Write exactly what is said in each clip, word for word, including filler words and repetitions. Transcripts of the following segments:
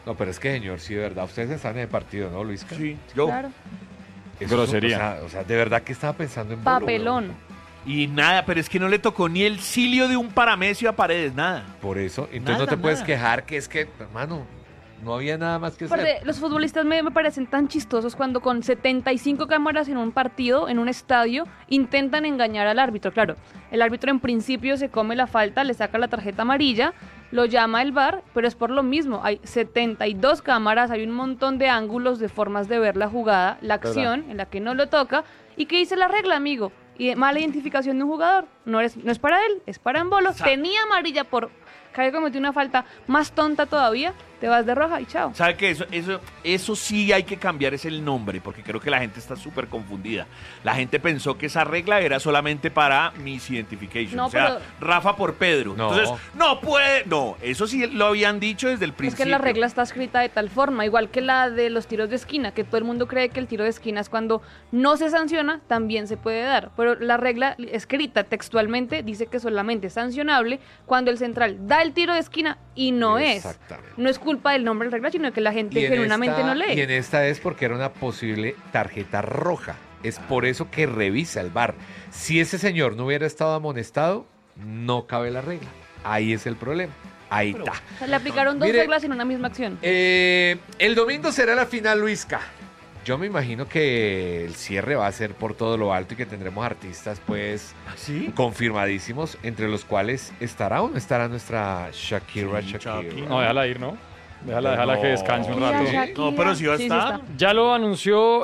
No, pero es que, señor, sí, de verdad, ustedes están en el partido, ¿no, Luisca? Sí, yo. Claro. Eso, Grosería. O sea, o sea, de verdad que estaba pensando en Bolo, Papelón. weón. Y nada, pero es que no le tocó ni el cilio de un paramecio a Paredes, nada. Por eso, entonces Nada, no te puedes nada. quejar que es que, hermano, no había nada más que hacer. Aparte, los futbolistas me, me parecen tan chistosos cuando con setenta y cinco cámaras en un partido, en un estadio, intentan engañar al árbitro. Claro, el árbitro en principio se come la falta, le saca la tarjeta amarilla, lo llama el V A R, pero es por lo mismo. Hay setenta y dos cámaras, hay un montón de ángulos, de formas de ver la jugada, la acción en la que no lo toca. ¿Y qué dice la regla, amigo? Y mala identificación de un jugador. No es, no es para él, es para Embolo. Sa- Tenía amarilla por que cometió una falta más tonta todavía. Te vas de roja y chao. ¿Sabe qué? Eso, eso, eso sí hay que cambiar, es el nombre, porque creo que la gente está súper confundida. La gente pensó que esa regla era solamente para misidentification. No, o sea, pero- Rafa por Pedro. No. Entonces, no puede. No, eso sí lo habían dicho desde el Es principio. que la regla está escrita de tal forma, igual que la de los tiros de esquina, que todo el mundo cree que el tiro de esquina es cuando no se sanciona, también se puede dar. Pero la regla escrita textualmente dice que solamente es sancionable cuando el central da el tiro de esquina y no es. Exactamente. No es culpa del nombre de la regla, sino que la gente Y en genuinamente esta- no lee. Y en esta es porque era una posible tarjeta roja. Es por eso que revisa el V A R. Si ese señor no hubiera estado amonestado, no cabe la regla. Ahí es el problema. Ahí está. O sea, le aplicaron dos Mire- reglas en una misma acción. Eh, el domingo será la final, Luisca. Yo me imagino que el cierre va a ser por todo lo alto y que tendremos artistas, pues, ¿Ah, sí? confirmadísimos, entre los cuales estará o no estará nuestra Shakira, Sí, Shakira. Shakira. No, déjala ir, ¿no? Déjala, déjala No. que descanse un Mira, rato. Shakira. No, pero sí va a estar. está. Ya lo anunció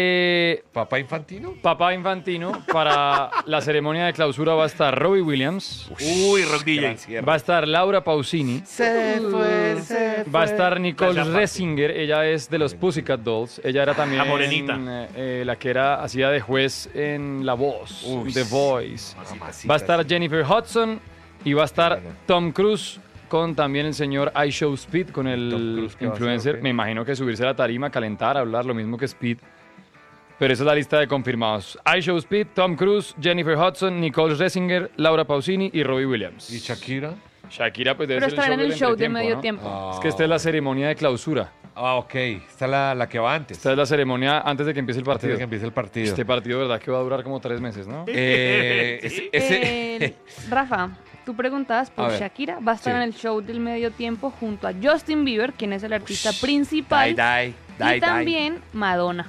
eh, ¿Papá Infantino? Papá Infantino. Para la ceremonia de clausura va a estar Robbie Williams, Uy, Rock D J. gran cierre. va a estar Laura Pausini, Se fue, se va a fue. estar Nicole Gracias, Pati. Ressinger, ella es de los Pussycat Dolls, ella era también La morenita. eh, eh, la que era hacía de juez en La Voz, Uy, The Voice. Mamacita, Va a estar sí. Jennifer Hudson y va a estar Bueno. Tom Cruise con también el señor I Show Speed, con Tom el Cruise, ¿qué va a hacer, influencer. o qué? Me imagino que subirse a la tarima, calentar, hablar, lo mismo que Speed. Pero esa es la lista de confirmados. I Show Speed, Tom Cruise, Jennifer Hudson, Nicole Ressinger, Laura Pausini y Robbie Williams. ¿Y Shakira? Shakira pues debe Pero ser estará en el del show de entretiempo, medio ¿no? tiempo. Ah, Es que esta es la ceremonia de clausura. Ah, ok. Esta es la, la que va antes. Esta es la ceremonia antes de que empiece el Antes partido. de que empiece el partido. Este partido, verdad, que va a durar como tres meses, ¿no? Eh, ese- ese- Eh, Rafa, tú preguntabas A por ver, Shakira. Va a estar sí. en el show del medio tiempo junto a Justin Bieber, quien es el artista principal. Die, die, die, y también Madonna.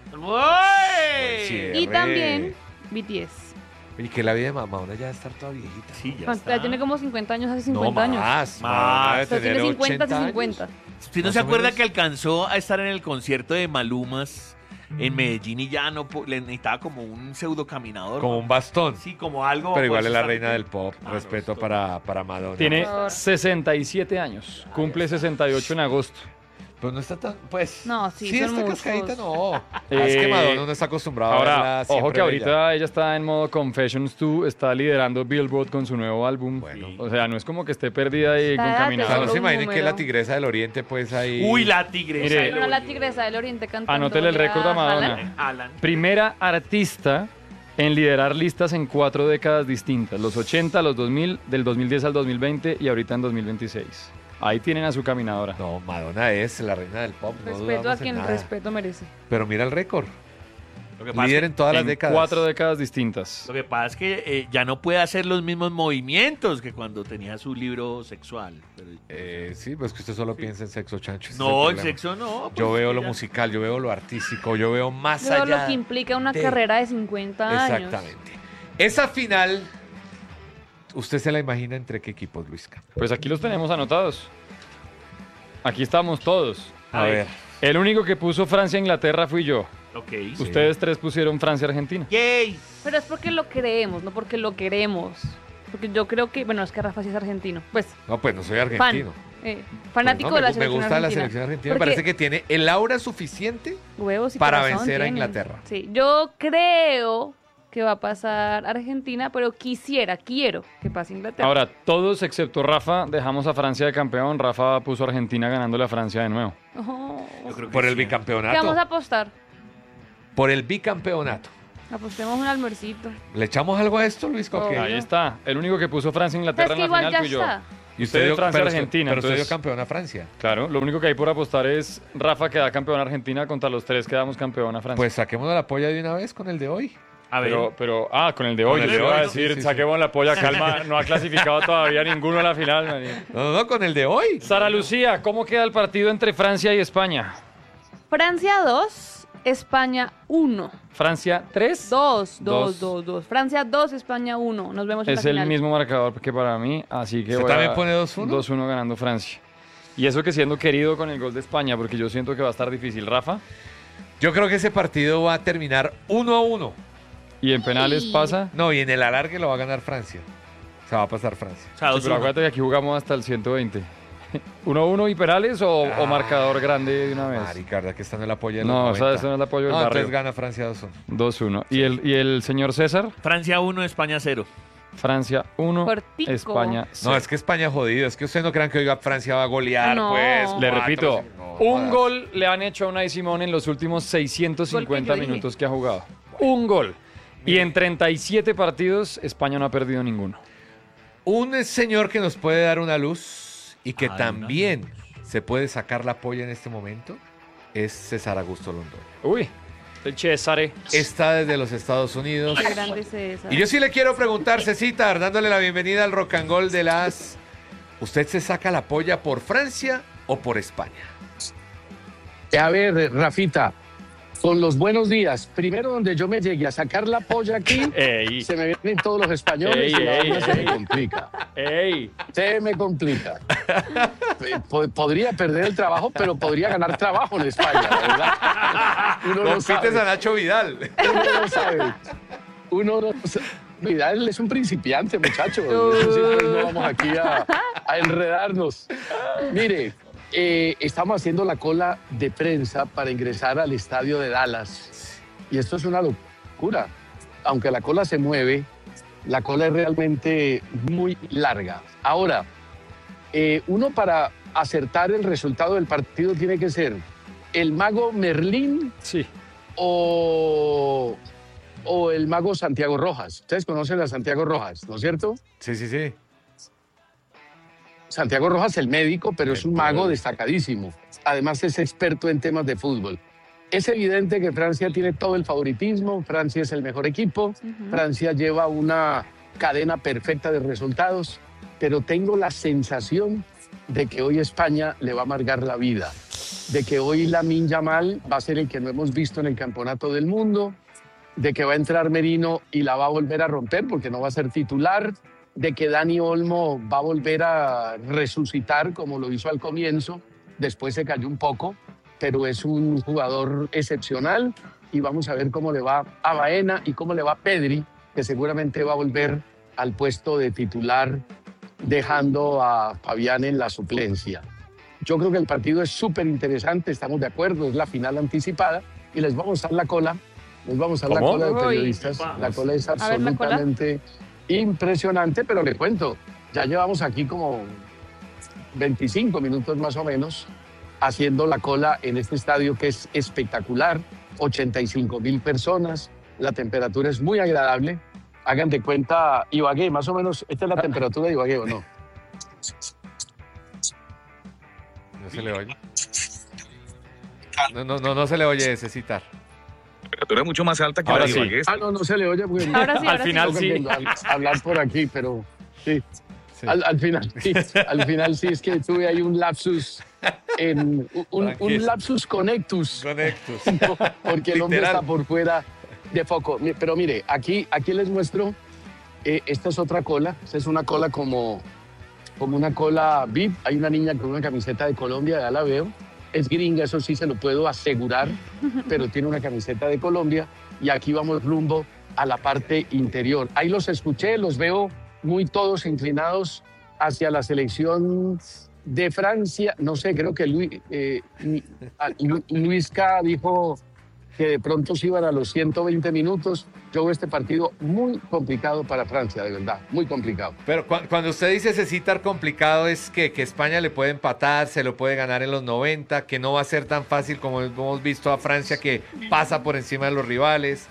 ¡Uy! Sí. Y Re. también B T S. Y que la vida de mamá una ya debe estar toda viejita. Sí, ya Cuando está. ya tiene como cincuenta años, hace No, cincuenta años. más. Más. Madonna debe O sea, tener tiene cincuenta, ochenta hace años. cincuenta. ¿Usted no Más se o acuerda menos. que alcanzó a estar en el concierto de Malumas en Medellín y ya no po- le necesitaba como un pseudo caminador? Como un bastón. Sí, como algo. Pero igual pues, es la está- reina del pop. Ah, no, Respeto esto- para, para Madonna. Tiene Por favor. sesenta y siete años. Cumple sesenta y ocho en agosto. Pero no está tan. Pues. No, sí, Sí, son está muchos. cascadita, no. Ah, Eh, es que Madonna no está acostumbrada a Ahora, verla ojo siempre que ahorita bella. ella está en modo Confessions dos, está liderando Billboard con su nuevo álbum. Bueno. O sea, no es como que esté perdida ahí Está con de O sea, caminado. no solo se un imaginen que número. la tigresa del oriente, pues ahí. Uy, la tigresa. Mire, del Bueno, la Oriente. tigresa del oriente cantando. Anótele el récord a Madonna. Haaland. Alan. Primera artista en liderar listas en cuatro décadas distintas. Los ochenta, los dos mil, del dos mil diez al dos mil veinte y ahorita en dos mil veintiséis. Ahí tienen a su caminadora. No, Madonna es la reina del pop. No Respeto a dudamos en quien nada. respeto merece. Pero mira el récord. Lo que pasa es Líder que- en todas las En décadas. cuatro décadas distintas. Lo que pasa es que eh, ya no puede hacer los mismos movimientos que cuando tenía su libro sexual. Pero- Eh, sí, pues que usted solo piensa en sexo chancho. ese es no, el problema. sexo no. pues, Yo veo lo ya- musical, yo veo lo artístico, yo veo más Pero allá. lo que implica una de- carrera de cincuenta años. Exactamente. Esa final, ¿usted se la imagina entre qué equipos, Luisca? Pues aquí los tenemos anotados. Aquí estamos todos. A ver. El único que puso Francia-Inglaterra fui yo. Ok. Ustedes tres pusieron Francia-Argentina. Yay. Pero es porque lo creemos, no porque lo queremos. Porque yo creo que, bueno, es que Rafa sí es argentino. Pues, No, pues no soy fan. argentino. eh, fanático Pues no, de la me, me selección gusta argentina. la selección argentina. Me Porque parece que tiene el aura suficiente. huevos y para corazón vencer a tienen. Inglaterra. Sí, yo creo que va a pasar Argentina, pero quisiera, quiero que pase Inglaterra. Ahora, todos excepto Rafa dejamos a Francia de campeón. Rafa puso a Argentina ganándole a Francia de nuevo. Oh. Yo creo que Por el sí. ¿Qué bicampeonato. vamos a apostar? Por el bicampeonato. Apostemos un almuercito. ¿Le echamos algo a esto, Luis? ¿O qué? Oh. Ahí está. El único que puso Es Francia-Inglaterra que en la igual final ya fui yo. está. ¿Y Y Usted de Francia, pero Argentina, Pero usted dio entonces- campeón a Francia. Claro, lo único que hay por apostar es Rafa que da campeón a Argentina contra los tres que damos campeón a Francia. Pues saquémonos la polla de una vez con el de hoy. A ver. Pero, pero, ah, con el de hoy, Con el yo de iba a hoy, decir, sí, sí, sí. saquemos la polla, calma, no ha clasificado todavía ninguno a la final. María. No, no, no, con el de hoy. Sara Lucía, ¿cómo queda el partido entre Francia y España? Francia dos, España uno. Francia tres. dos, Dos. dos, dos, dos. Francia dos, España uno. Nos vemos en Es la el final. mismo marcador que para mí, así que ¿Usted voy también a- pone dos uno? dos uno ganando Francia. Y eso que siendo querido con el gol de España, porque yo siento que va a estar difícil. Rafa, Yo creo que ese partido va a terminar uno a uno. y en penales Uy. pasa. No, y en el alargue lo va a ganar Francia. O sea, va a pasar Francia. O sea, Sí, dos pero uno. acuérdate que aquí jugamos hasta el ciento veinte. ¿uno uno y penales o, o Ah, marcador grande de una vez? Marica, ¿verdad que está en el apoyo de los No, o sea, noventa? eso no es el apoyo del No, barrio. entonces gana Francia dos uno. dos uno. ¿Y el, ¿Y el señor César? Francia uno, España cero. Francia uno, Cortico. España cero. No, es que España jodido. Es que ustedes no crean que oiga Francia va a golear, No. pues. Le cuatro, repito, cinco, no, un jodas. gol le han hecho a Unai Simón en los últimos seiscientos cincuenta Gol que yo dije. minutos que ha jugado. Un gol. Y en treinta y siete partidos, España no ha perdido ninguno. Un señor que nos puede dar una luz y que Ay, también se puede sacar la polla en este momento es César Augusto Londoño. Uy, el Cesare. Está desde los Estados Unidos. Qué grande es esa. Y yo sí le quiero preguntar, Cecita, dándole la bienvenida al Rock and Roll de las... ¿Usted se saca la polla por Francia o por España? A ver, Rafita, con los buenos días. Primero, donde yo me llegue a sacar la polla aquí, Ey, se me vienen todos los españoles Ey, y la ey, vaina se ey. me complica. ey. Se me complica. Eh, po- podría perder el trabajo, pero podría ganar trabajo en España, ¿verdad? Uno no Compites sabe. a Nacho Vidal. Uno no sabe. Uno no sabe. Vidal es un principiante, muchacho. Eso sí, pues, no vamos aquí a, a enredarnos. Mire, eh, estamos haciendo la cola de prensa para ingresar al estadio de Dallas. Y esto es una locura. Aunque la cola se mueve, la cola es realmente muy larga. Ahora, eh, uno para acertar el resultado del partido tiene que ser el mago Merlín Sí. o, o el mago Santiago Rojas. Ustedes conocen a Santiago Rojas, ¿no es cierto? Sí, sí, sí. Santiago Rojas, el médico, pero es un El mago poder. destacadísimo. Además es experto en temas de fútbol. Es evidente que Francia tiene todo el favoritismo, Francia es el mejor equipo, Ujú. Francia lleva una cadena perfecta de resultados, pero tengo la sensación de que hoy España le va a amargar la vida, de que hoy Lamine Yamal va a ser el que no hemos visto en el Campeonato del Mundo, de que va a entrar Merino y la va a volver a romper porque no va a ser titular, de que Dani Olmo va a volver a resucitar como lo hizo al comienzo, después se cayó un poco, pero es un jugador excepcional y vamos a ver cómo le va a Baena y cómo le va a Pedri, que seguramente va a volver al puesto de titular dejando a Fabián en la suplencia. Yo creo que el partido es súper interesante, estamos de acuerdo, es la final anticipada y les vamos a dar la cola, les vamos a dar la ¿Cómo? cola de Uy. periodistas. La cola es ver, la cola. absolutamente impresionante, pero le cuento, ya llevamos aquí como veinticinco minutos más o menos haciendo la cola en este estadio que es espectacular, ochenta y cinco mil personas, la temperatura es muy agradable. Hagan de cuenta Ibagué, más o menos, esta es la temperatura de Ibagué, ¿o no? No se le oye. No, no, no, no se le oye ese citar. La temperatura es mucho más alta que Ahora la de sí. Ibagué. Ah, no, no se le oye porque Ahora sí, Al ahora final sí. sí. tengo que hablar por aquí, pero sí. Sí. Al, al final sí, al final sí, es que tuve ahí un lapsus, en, un, un Tranquilo. lapsus connectus, Conectos. porque el hombre Literal. está por fuera de foco. Mi- Pero mire, aquí, aquí les muestro, eh, esta es otra cola, esta es una cola como, como una cola V I P. Hay una niña con una camiseta de Colombia, ya la veo, es gringa, eso sí se lo puedo asegurar, pero tiene una camiseta de Colombia y aquí vamos rumbo a la parte interior. Ahí los escuché, los veo muy todos inclinados hacia la selección de Francia. No sé, creo que Luis, eh, Lu- a- Lu- Luisca dijo que de pronto se iban a los ciento veinte minutos. Yo veo este partido muy complicado para Francia, de verdad, muy complicado. Pero cu- cuando usted dice ese citar complicado es que, que España le puede empatar, se lo puede ganar en los noventa, que no va a ser tan fácil como hemos visto a Francia que pasa por encima de los rivales.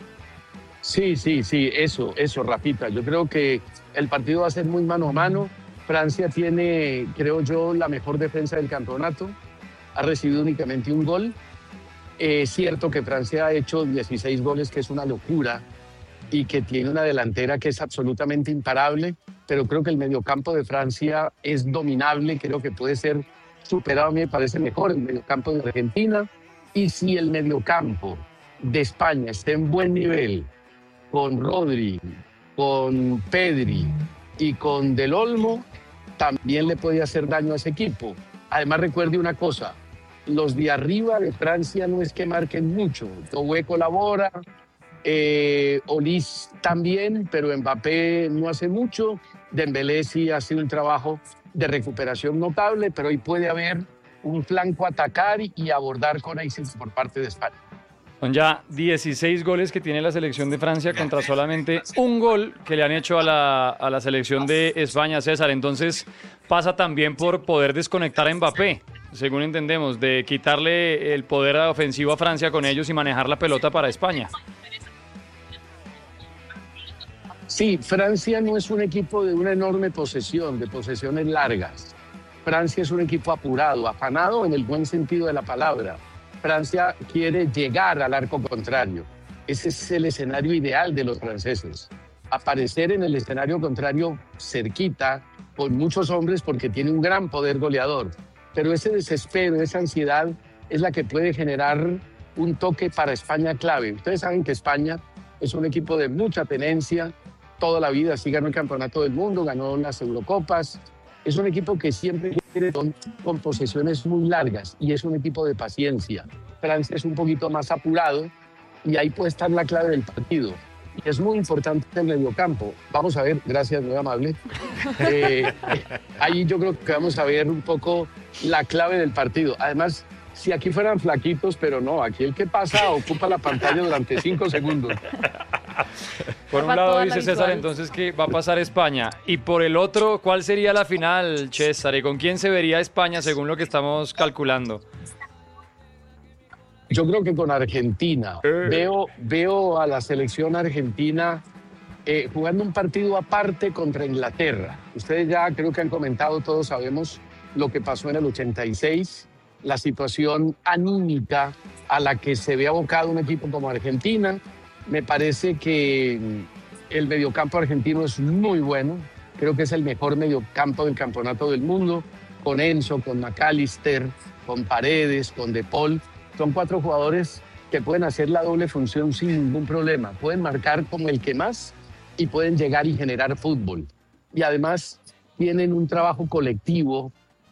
Sí, sí, sí, eso, eso, Rafita. Yo creo que el partido va a ser muy mano a mano. Francia tiene, creo yo, la mejor defensa del campeonato. Ha recibido únicamente un gol. Es cierto que Francia ha hecho dieciséis goles, que es una locura, y que tiene una delantera que es absolutamente imparable, pero creo que el mediocampo de Francia es dominable, creo que puede ser superado, a mí me parece mejor el mediocampo de Argentina, y si el mediocampo de España está en buen nivel, con Rodri, con Pedri y con Del Olmo, también le puede hacer daño a ese equipo. Además, recuerde una cosa, los de arriba de Francia no es que marquen mucho. Tobé colabora, eh, Olís también, pero Mbappé no hace mucho. Dembélé sí hace un trabajo de recuperación notable, pero ahí puede haber un flanco a atacar y abordar con éxito por parte de España. Son ya dieciséis goles que tiene la selección de Francia contra solamente un gol que le han hecho a la, a la selección de España, César. Entonces pasa también por poder desconectar a Mbappé, según entendemos, de quitarle el poder ofensivo a Francia con ellos y manejar la pelota para España. Sí, Francia no es un equipo de una enorme posesión, de posesiones largas. Francia es un equipo apurado, afanado en el buen sentido de la palabra. Francia quiere llegar al arco contrario. Ese es el escenario ideal de los franceses. Aparecer en el escenario contrario cerquita, con muchos hombres, porque tiene un gran poder goleador. Pero ese desespero, esa ansiedad, es la que puede generar un toque para España clave. Ustedes saben que España es un equipo de mucha tenencia, toda la vida, sí ganó el Campeonato del Mundo, ganó las Eurocopas. Es un equipo que siempre quiere con, con posesiones muy largas y es un equipo de paciencia. Francia es un poquito más apurado y ahí puede estar la clave del partido. Y es muy importante el mediocampo. Vamos a ver, gracias, muy amable. Eh, ahí yo creo que vamos a ver un poco la clave del partido. Además, si aquí fueran flaquitos, pero no, aquí el que pasa ocupa la pantalla durante cinco segundos. Por un lado dice César entonces que va a pasar España, y por el otro, ¿cuál sería la final, César? ¿Y con quién se vería España según lo que estamos calculando? Yo creo que con Argentina. Eh. Veo, veo a la selección argentina eh, jugando un partido aparte contra Inglaterra. Ustedes ya creo que han comentado, todos sabemos lo que pasó en el ochenta y seis, la situación anímica a la que se ve abocado un equipo como Argentina. Me parece que el mediocampo argentino es muy bueno. Creo que es el mejor mediocampo del campeonato del mundo, con Enzo, con McAllister, con Paredes, con De Paul. Son cuatro jugadores que pueden hacer la doble función sin ningún problema. Pueden marcar como el que más y pueden llegar y generar fútbol. Y además tienen un trabajo colectivo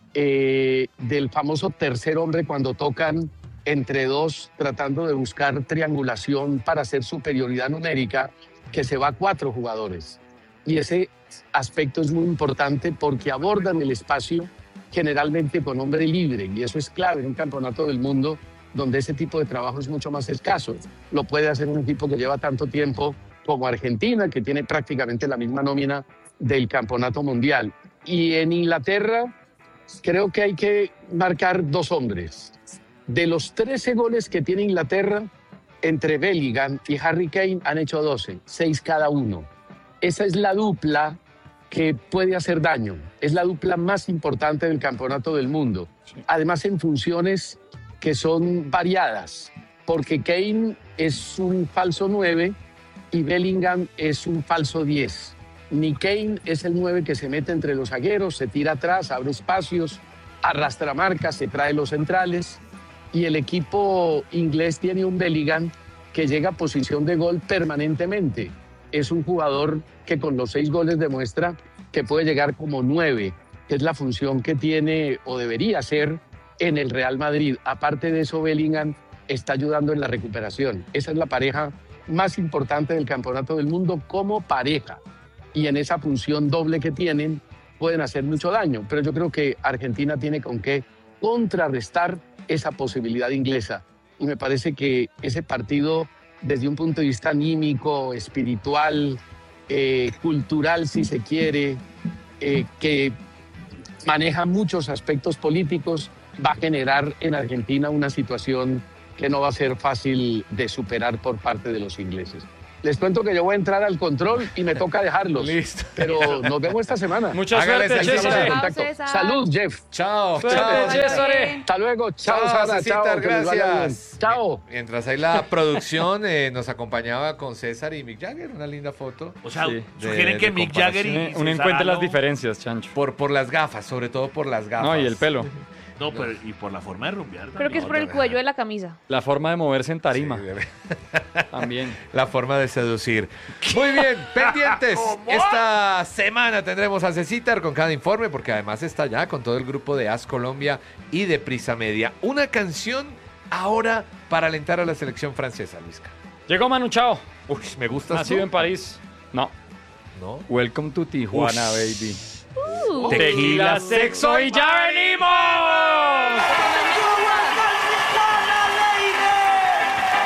eh, del famoso tercer hombre cuando tocan entre dos, tratando de buscar triangulación para hacer superioridad numérica, que se va a cuatro jugadores. Y ese aspecto es muy importante porque abordan el espacio generalmente con hombre libre, y eso es clave en un campeonato del mundo donde ese tipo de trabajo es mucho más escaso. Lo puede hacer un equipo que lleva tanto tiempo como Argentina, que tiene prácticamente la misma nómina del campeonato mundial. Y en Inglaterra creo que hay que marcar dos hombres. De los trece goles que tiene Inglaterra, entre Bellingham y Harry Kane han hecho doce, seis cada uno. Esa es la dupla que puede hacer daño. Es la dupla más importante del campeonato del mundo. Además, en funciones que son variadas, porque Kane es un falso nueve y Bellingham es un falso diez. Ni Kane es el nueve que se mete entre los zagueros, se tira atrás, abre espacios, arrastra marcas, se trae los centrales. Y el equipo inglés tiene un Bellingham que llega a posición de gol permanentemente. Es un jugador que con los seis goles demuestra que puede llegar como nueve, que es la función que tiene o debería ser en el Real Madrid. Aparte de eso, Bellingham está ayudando en la recuperación. Esa es la pareja más importante del campeonato del mundo como pareja. Y en esa función doble que tienen, pueden hacer mucho daño. Pero yo creo que Argentina tiene con qué contrarrestar esa posibilidad inglesa. Y me parece que ese partido, desde un punto de vista anímico, espiritual, eh, cultural, si se quiere, eh, que maneja muchos aspectos políticos, va a generar en Argentina una situación que no va a ser fácil de superar por parte de los ingleses. Les cuento que yo voy a entrar al control y me toca dejarlos. Listo. Pero nos vemos esta semana. Mucha Hágale, suerte, César. Estamos en César. contacto. Chao, César. Salud, Jeff. Chao, Suerte, chao. César. Hasta luego. Chao, Chao, Sara. Cecitar, Chao. que les vaya bien. gracias. Chao. Mientras ahí la producción eh, nos acompañaba con César y Mick Jagger, una linda foto. O sea, Sí. sugieren De- que de Mick Jagger y Un, un César encuentre las Halo- diferencias, Chancho. Por, por las gafas, sobre todo por las gafas. No, y el pelo. No, pero y por la forma de rumbear Creo que es por el cuello de la camisa. La forma de moverse en tarima. Sí, de- También. la forma de seducir. Muy bien, pendientes. Esta semana tendremos a Cecitar con cada informe, porque además está ya con todo el grupo de As Colombia y de Prisa Media. Una canción ahora para alentar a la selección francesa, Luisca. Llegó Manu Chao. Uy, me gusta. Nacido en París. No. ¿No? Welcome to Tijuana, Ush. baby. Uh. Tequila, Tequila, sexo y ya venimos.